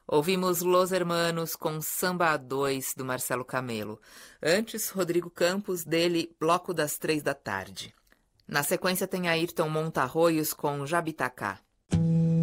Ouvimos Los Hermanos com Samba a 2 do Marcelo Camelo. Antes, Rodrigo Campos, dele Bloco das 3 da tarde. Na sequência tem Ayrton Montarroios com Jabitacá.